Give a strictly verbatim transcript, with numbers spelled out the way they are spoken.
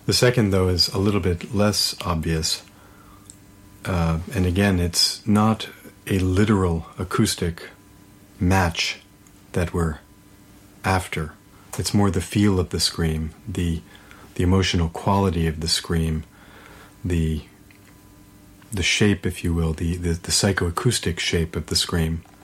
The second, though, is a little bit less obvious. Uh, and again, it's not a literal acoustic match that we're after. It's more the feel of the scream, the the emotional quality of the scream, the the shape, if you will, the, the, the psychoacoustic shape of the scream.